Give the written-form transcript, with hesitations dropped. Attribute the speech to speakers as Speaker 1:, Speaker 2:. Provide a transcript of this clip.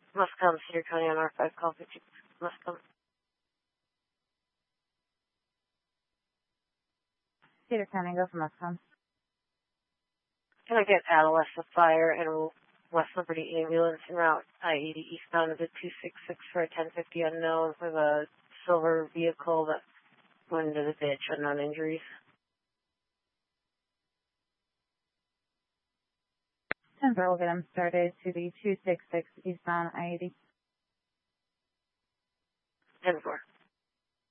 Speaker 1: Must come, Cedar County on R5, call 50. Must come.
Speaker 2: Cedar County, go for Mustang.
Speaker 1: Can I get Adolescent Fire and West Liberty Ambulance en route I-80 eastbound of the 266 for a 1050 unknown with a silver vehicle that went into the ditch, unknown injuries?
Speaker 2: 10-4 will get him started to the 266 eastbound I-80.
Speaker 1: 10-4.